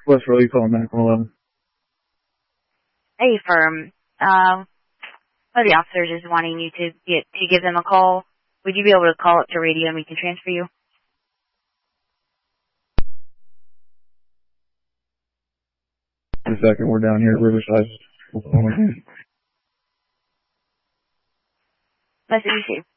Westboro, you calling back 111? Hey, firm. One of the officers is wanting you to give them a call. Would you be able to call up to radio and we can transfer you? In a second, we're down here at Riverside. Nice to meet you.